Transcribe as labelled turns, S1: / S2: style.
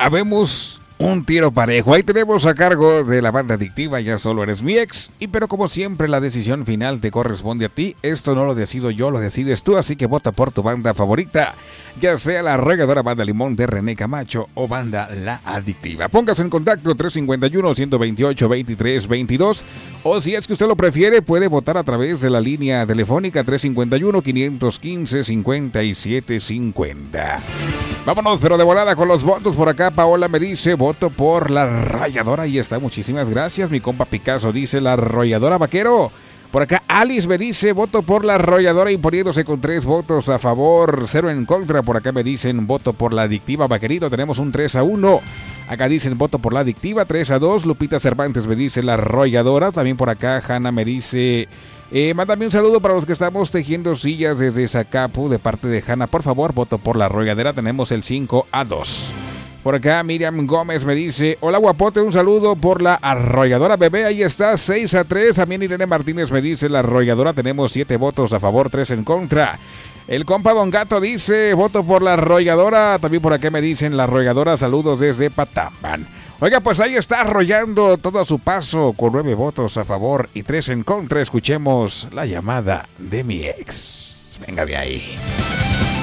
S1: habemos un tiro parejo. Ahí tenemos a cargo de la banda adictiva Ya Solo Eres Mi Ex. Pero como siempre, la decisión final te corresponde a ti. Esto no lo decido yo, lo decides tú. Así que vota por tu banda favorita, ya sea la Arrolladora Banda Limón de René Camacho o banda La Adictiva. Póngase en contacto 351-128-2322. O si es que usted lo prefiere, puede votar a través de la línea telefónica 351-515-5750. Vámonos, pero de volada con los votos. Por acá Paola me dice, voto por La Arrolladora. Ahí está, muchísimas gracias. Mi compa Picasso dice La Arrolladora, vaquero. Por acá Alice me dice, voto por La Arrolladora, imponiéndose con 3 votos a favor, 0 en contra. Por acá me dicen, voto por La Adictiva, vaquerito. Tenemos un 3-1. Acá dicen, voto por La Adictiva, 3-2. Lupita Cervantes me dice La Arrolladora. También por acá Hanna me dice... mándame un saludo para los que estamos tejiendo sillas desde Zacapu, de parte de Hanna. Por favor, voto por La Arrolladera. Tenemos el 5-2. Por acá Miriam Gómez me dice, hola guapote, un saludo por La Arrolladora, bebé. Ahí está, 6-3. También Irene Martínez me dice La Arrolladora. Tenemos 7 votos a favor, 3 en contra. El compa Don Gato dice, voto por La Arrolladora. También por acá me dicen La Arrolladora. Saludos desde Patamban. Oiga, pues ahí está arrollando todo a su paso con 9 votos a favor y 3 en contra. Escuchemos la llamada de mi ex. Venga de ahí.